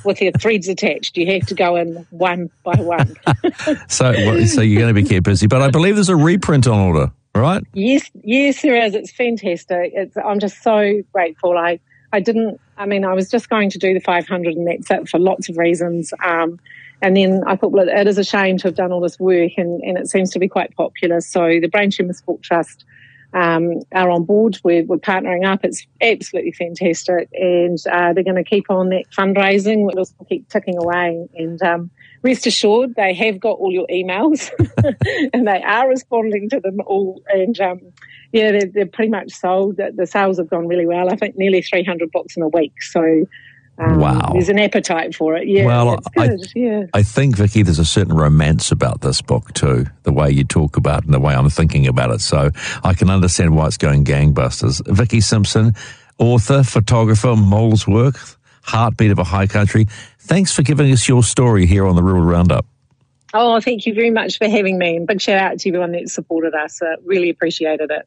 with your threads attached. You have to go in one by one. So you're going to be kept busy. But I believe there's a reprint on order, right? Yes, there is. It's fantastic. I'm just so grateful. I was just going to do the 500 and that's it for lots of reasons. And then I thought, well, it is a shame to have done all this work and it seems to be quite popular. So the Brain Tumour Sport Trust are on board. We're partnering up. It's absolutely fantastic. And they're going to keep on that fundraising. We'll keep ticking away. And rest assured, they have got all your emails and they are responding to them all. And they're pretty much sold. The sales have gone really well. I think nearly 300 books in a week. So wow. There's an appetite for it. Yeah, well, it's good. I think, Vicky, there's a certain romance about this book too, the way you talk about it and the way I'm thinking about it. So I can understand why it's going gangbusters. Vicky Simpson, author, photographer, Mole's Work, Heartbeat of a High Country. Thanks for giving us your story here on the Rural Roundup. Oh, thank you very much for having me. And big shout out to everyone that supported us. Really appreciated it.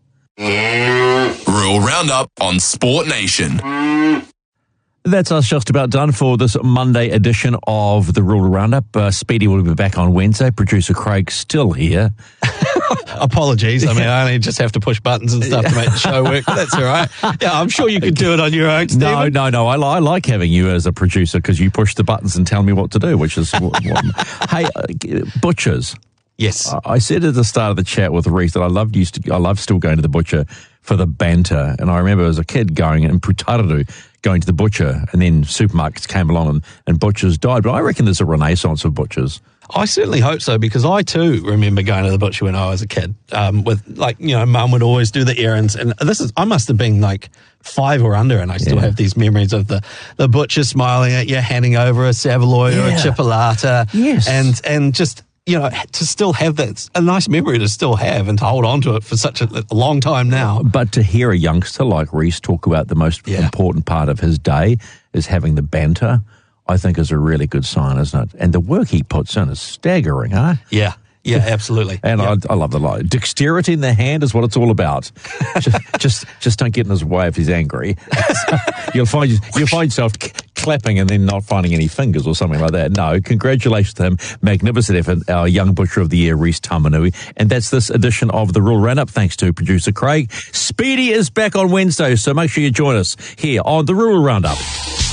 Rural Roundup on Sport Nation. That's us just about done for this Monday edition of the Rural Roundup. Speedy will be back on Wednesday. Producer Craig's still here. Apologies. I only just have to push buttons and stuff to make the show work. But that's all right. Yeah, I'm sure you could do it on your own, Stephen. No. I like having you as a producer because you push the buttons and tell me what to do, which is Hey, butchers. Yes. I said at the start of the chat with Reese that I love still going to the butcher for the banter. And I remember as a kid going in Putararu, going to the butcher, and then supermarkets came along and butchers died. But I reckon there's a renaissance of butchers. I certainly hope so, because I too remember going to the butcher when I was a kid. Mum would always do the errands, and I must have been like 5 or under, and I still have these memories of the butcher smiling at you, handing over a saveloy or a chipolata, and just, to still have that, a nice memory to still have and to hold on to it for such a long time now. But to hear a youngster like Reese talk about the most important part of his day is having the banter, I think is a really good sign, isn't it? And the work he puts in is staggering, huh? Yeah, absolutely. And I love the line. Dexterity in the hand is what it's all about. just don't get in his way if he's angry. You'll find yourself clapping and then not finding any fingers or something like that. No, congratulations to him. Magnificent effort, our Young Butcher of the Year, Reese Tamanui. And that's this edition of the Rural Roundup. Thanks to producer Craig. Speedy is back on Wednesday, so make sure you join us here on the Rural Roundup.